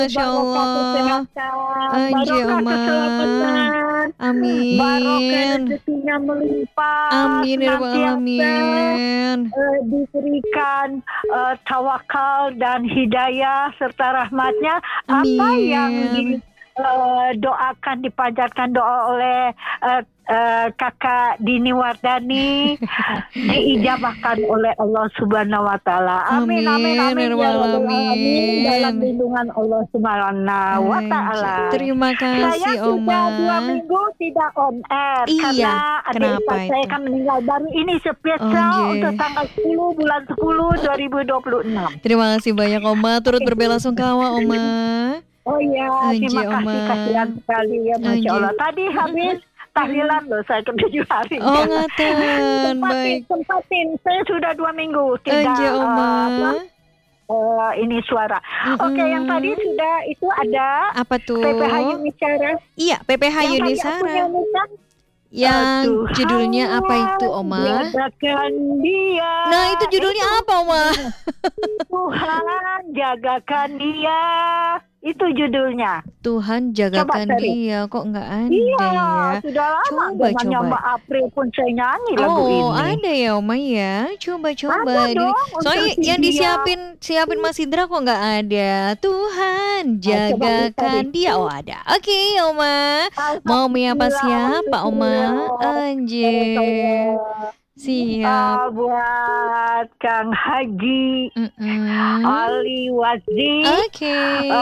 Masya barokah Allah. kesehatan, Anjir, barokah Oma. keselamatan, barokah Amin. rezekinya melimpah, Amin ya rabbal senantiasa alamin. diberikan tawakal dan hidayah serta rahmatnya. Apa yang Amin. doakan dipanjatkan doa oleh kakak Dini Wardani diijabahkan oleh Allah Subhanahu wa taala. Amin amin Amin ya amin ya rabbal rabbal alamin, dalam alamin. lindungan Allah Subhanahu wa Anjir. taala. Terima Saya kasih, sudah Oma. 2 minggu tidak on air Iya, karena adik kenapa ipar saya itu? kan meninggal. Baru ini spesial untuk Anjir. tanggal 10 bulan 10 2026. Terima kasih banyak, Oma. Turut berbelasungkawa, Oma. Oh iya, terima Anjir, kasih, Oma. kasihan sekali ya, Masya Anjir. Allah. Tadi habis tahlilan loh saya ke 7 Oh, harinya. ngaten. Baik. Sempatin. Saya sudah 2 minggu tidak Anjir, Oma. ini suara. Oke, yang tadi sudah itu ada Apa tuh? PPH Yunisara. Iya, PPH Yang tadi aku Yunisara. nyanyikan Yang Tuhan judulnya apa itu, Oma? jagakan dia. Nah, itu judulnya apa, Oma? Tuhan jagakan dia. Itu judulnya. Tuhan jagakan dia. Kok nggak ada Iya, ya? sudah lama Coba, zamannya coba. Mbak April pun saya nyanyi lagu Oh, ini. ada ya, Oma ya. Coba, Ada coba. dong Soalnya untuk si yang dia. siapin Mas Indra kok nggak ada. Tuhan Coba dicari. jagakan dia. Oh, ada. Oke, Oma. Mau menyapa siapa, Oma? Anjir. Siap. Buat Kang Haji Ali Wazi Oke.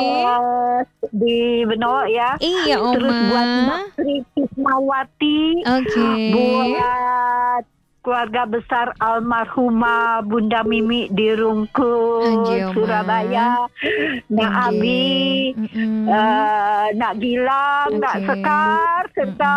di Benowo ya. Iya, Terus buat Oma. Mbak Sri Kismawati, Oke. buat keluarga besar almarhumah Bunda Mimi di Rungkut, Anjir, Oma. Surabaya, Nak Anjir. Abi, Nak Gilang, Nak Oke. Sekar, serta